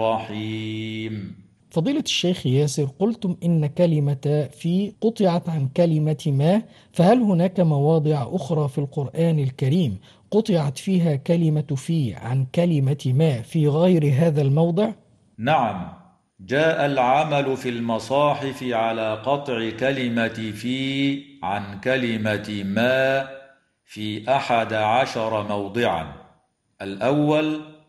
الرحيم. فضيلة الشيخ ياسر، قلتم إن كلمة في قطعت عن كلمة ما، فهل هناك مواضع أخرى في القرآن الكريم قطعت فيها كلمة في عن كلمة ما في غير هذا الموضع؟ نعم، جاء العمل في المصاحف على قطع كلمة في عن كلمة ما في 11 موضعا. الأول: